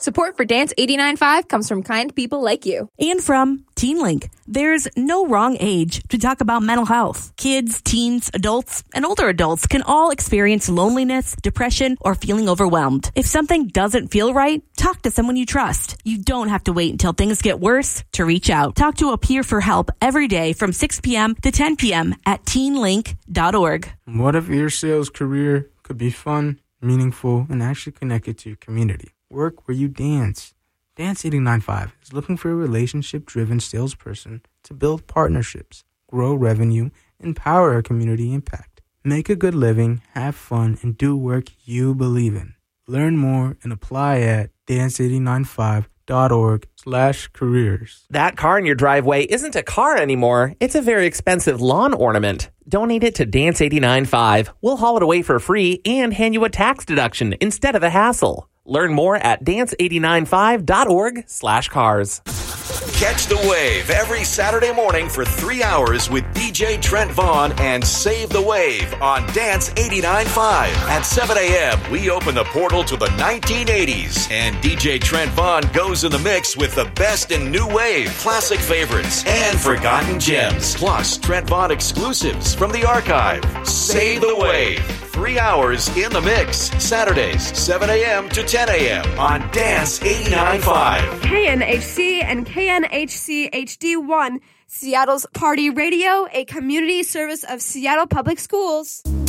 Support for Dance 89.5 comes from kind people like you. And from TeenLink. There's no wrong age to talk about mental health. Kids, teens, adults, and older adults can all experience loneliness, depression, or feeling overwhelmed. If something doesn't feel right, talk to someone you trust. You don't have to wait until things get worse to reach out. Talk to a peer for help every day from 6 p.m. to 10 p.m. at teenlink.org. What if your sales career could be fun, meaningful, and actually connected to your community? Work where you dance. Dance 89.5 is looking for a relationship-driven salesperson to build partnerships, grow revenue, empower our community impact. Make a good living, have fun, and do work you believe in. Learn more and apply at dance895.org/careers. That car in your driveway isn't a car anymore. It's a very expensive lawn ornament. Donate it to Dance 89.5. We'll haul it away for free and hand you a tax deduction instead of a hassle. Learn more at dance895.org/cars. Catch the Wave every Saturday morning for 3 hours with DJ Trent Vaughn and Save the Wave on Dance 89.5. At 7 a.m., we open the portal to the 1980s, and DJ Trent Vaughn goes in the mix with the best in new wave, classic favorites, and forgotten gems. Plus, Trent Vaughn exclusives from the archive. Save the Wave. 3 hours in the mix. Saturdays, 7 a.m. to 10 a.m. on Dance 89.5. KNHC and KNHC HD1, Seattle's Party Radio, a community service of Seattle Public Schools.